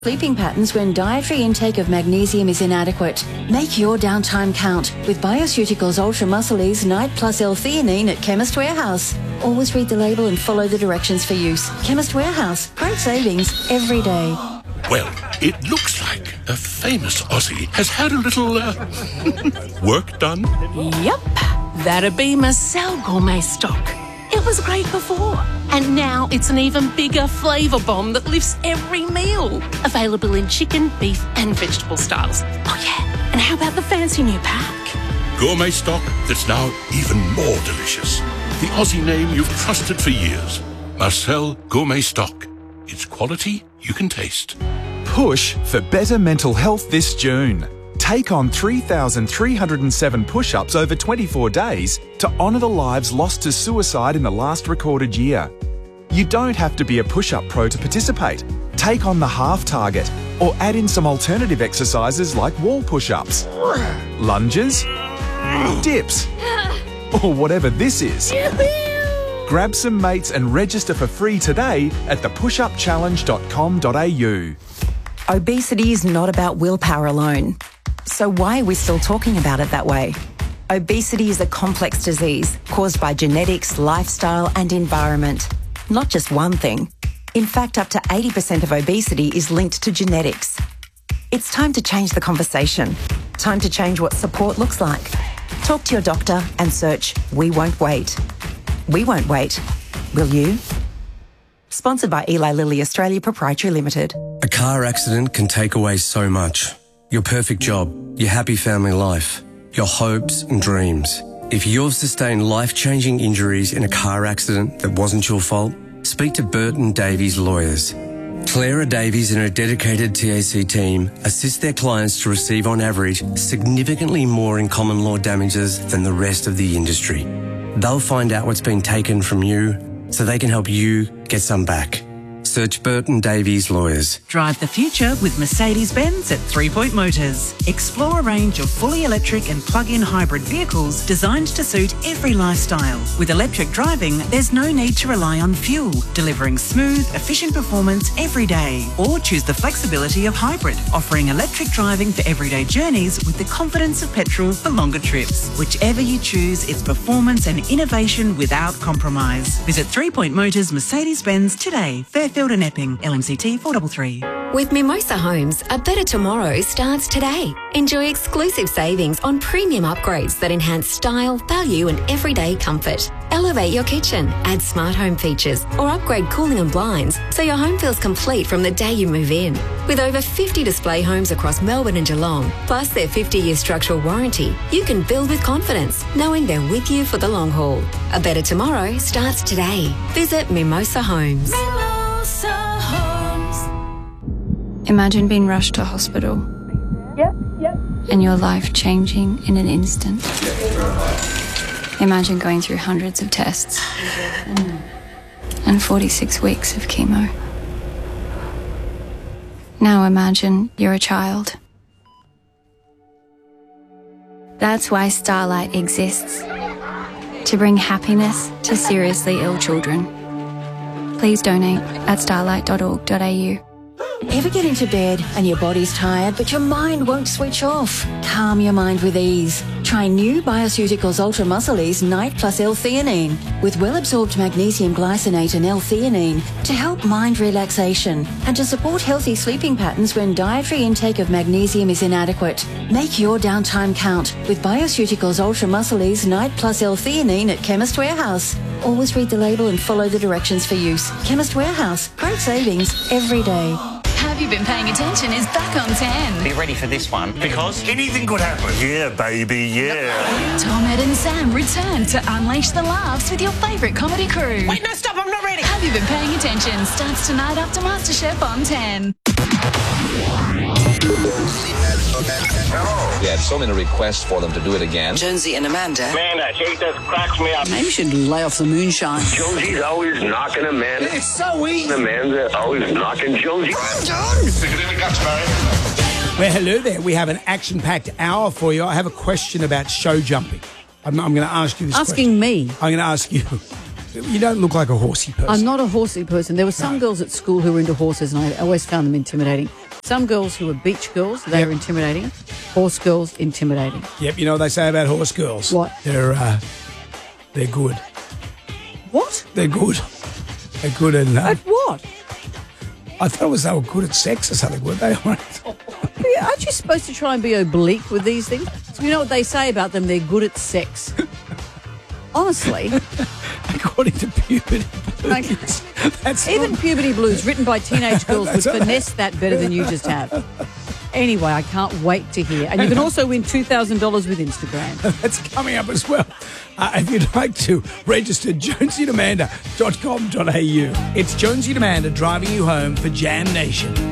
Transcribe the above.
Sleeping patterns when dietary intake of magnesium is inadequate. Make your downtime count with Bioceuticals Ultra Muscle-Ease Night Plus L-theanine at Chemist Warehouse. Always read the label and follow the directions for use. Chemist Warehouse. Great savings every day. Well, it looks like a famous Aussie has had a little, work done. Yep, that'd be Marcel Gourmet Stock. It was great before, and now it's an even bigger flavour bomb that lifts every meal. Available in chicken, beef and vegetable styles. Oh yeah, and how about the fancy new pack? Gourmet stock that's now even more delicious. The Aussie name you've trusted for years. Marcel Gourmet Stock. It's quality you can taste. Push for better mental health this June. Take on 3,307 push-ups over 24 days to honour the lives lost to suicide in the last recorded year. You don't have to be a push-up pro to participate. Take on the half target or add in some alternative exercises like wall push-ups, lunges, dips, or whatever this is. Grab some mates and register for free today at thepushupchallenge.com.au. Obesity is not about willpower alone. So why are we still talking about it that way? Obesity is a complex disease caused by genetics, lifestyle and environment. Not just one thing. In fact, up to 80% of obesity is linked to genetics. It's time to change the conversation. Time to change what support looks like. Talk to your doctor and search We Won't Wait. We won't wait. Will you? Sponsored by Eli Lilly Australia Proprietary Limited. A car accident can take away so much. Your perfect job, your happy family life, your hopes and dreams. If you've sustained life-changing injuries in a car accident that wasn't your fault, speak to Burton Davies Lawyers. Clara Davies and her dedicated TAC team assist their clients to receive on average significantly more in common law damages than the rest of the industry. They'll find out what's been taken from you so they can help you get some back. Search Burton Davies Lawyers. Drive the future with Mercedes-Benz at 3 Point Motors. Explore a range of fully electric and plug-in hybrid vehicles designed to suit every lifestyle. With electric driving, there's no need to rely on fuel, delivering smooth, efficient performance every day. Or choose the flexibility of hybrid, offering electric driving for everyday journeys with the confidence of petrol for longer trips. Whichever you choose, it's performance and innovation without compromise. Visit 3 Point Motors Mercedes-Benz today. Fairfield and Epping, LMCT 433. With Mimosa Homes, a better tomorrow starts today. Enjoy exclusive savings on premium upgrades that enhance style, value and everyday comfort. Elevate your kitchen, add smart home features or upgrade cooling and blinds so your home feels complete from the day you move in. With over 50 display homes across Melbourne and Geelong, plus their 50-year structural warranty, you can build with confidence, knowing they're with you for the long haul. A better tomorrow starts today. Visit Mimosa Homes. Imagine being rushed to hospital. Yep. And your life changing in an instant. Imagine going through hundreds of tests and 46 weeks of chemo. Now imagine you're a child. That's why Starlight exists. To bring happiness to seriously ill children. Please donate at starlight.org.au. Ever get into bed and your body's tired but your mind won't switch off? Calm your mind with ease. Try new Bioceuticals Ultra Muscle-Ease Night Plus L-theanine with well-absorbed magnesium glycinate and L-theanine to help mind relaxation and to support healthy sleeping patterns when dietary intake of magnesium is inadequate. Make your downtime count with Bioceuticals Ultra Muscle-Ease Night Plus L-theanine at Chemist Warehouse. Always read the label and follow the directions for use. Chemist Warehouse. Great savings every day. Have You Been Paying Attention is back on 10. Be ready for this one, because anything could happen. Yeah, baby, yeah. Tom, Ed and Sam return to unleash the laughs with your favourite comedy crew. Wait, no, stop, I'm not ready. Have You Been Paying Attention starts tonight after MasterChef on 10. We had so many requests for them to do it again. Jonesy and Amanda. Man, that shit just cracks me up. Maybe you should lay off the moonshine. Jonesy's always knocking Amanda. It's so easy. Amanda's always knocking Jonesy. Stick it in the guts, Barry. Well, hello there. We have an action-packed hour for you. I have a question about show jumping. I'm going to ask you this Asking me? I'm going to ask you. You don't look like a horsey person. I'm not a horsey person. There were some girls at school who were into horses and I always found them intimidating. Some girls who are beach girls, they're intimidating. Horse girls, intimidating. Yep, you know what they say about horse girls? What? They're good. What? They're good. They're good and... At what? I thought it was they were good at sex or something, weren't they? Aren't you supposed to try and be oblique with these things? So you know what they say about them? They're good at sex. Honestly. According to Puberty Blues. Even Puberty Blues, written by teenage girls, would finesse that better than you just have. Anyway, I can't wait to hear. And you can also win $2,000 with Instagram. That's coming up as well. If you'd like to register, jonesyandamanda.com.au. It's Jonesy and Amanda driving you home for Jam Nation.